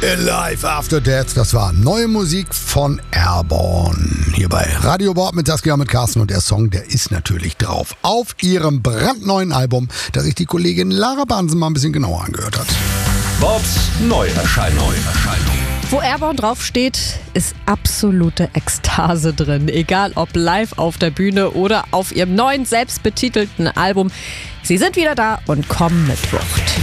Alive After Death, das war neue Musik von Airborne. Hier bei Radio Bob mit Saskia, mit Carsten, und der Song, der ist natürlich drauf. Auf ihrem brandneuen Album, das sich die Kollegin Lara Bansen mal ein bisschen genauer angehört hat. Bobs Neuerscheinung. Wo Airborne draufsteht, ist absolute Ekstase drin. Egal ob live auf der Bühne oder auf ihrem neuen, selbstbetitelten Album. Sie sind wieder da und kommen mit Wucht.